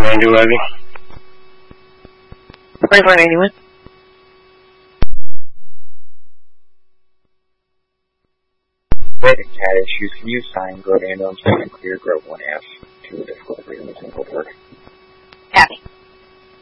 going to do, Ivy? 2491. Rated cat issues. Can you sign Grove Ambulance and clear Grove 1F to a difficult agreement and go forward? Copy.